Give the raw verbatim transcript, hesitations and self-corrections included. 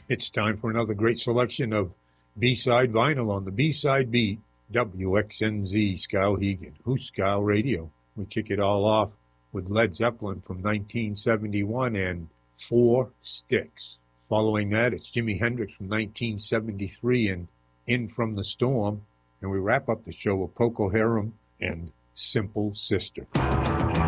It's time for another great selection of B-side vinyl on the B-side beat. W X N Z, Skowhegan, Hooskow Radio. We kick it all off with Led Zeppelin from nineteen seventy-one and Four Sticks. Following that, it's Jimi Hendrix from nineteen seventy-three and In From the Storm. And we wrap up the show with Procol Harum and Simple Sister.